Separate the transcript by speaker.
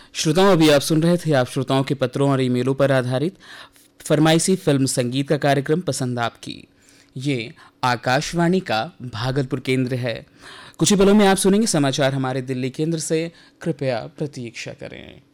Speaker 1: श्रोताओं, अभी आप सुन रहे थे आप श्रोताओं के पत्रों और ईमेलों पर आधारित फरमाइशी फिल्म संगीत का कार्यक्रम पसंद आपकी। ये आकाशवाणी का भागलपुर केंद्र है। कुछ ही पलों में आप सुनेंगे समाचार हमारे दिल्ली केंद्र से। कृपया प्रतीक्षा करें।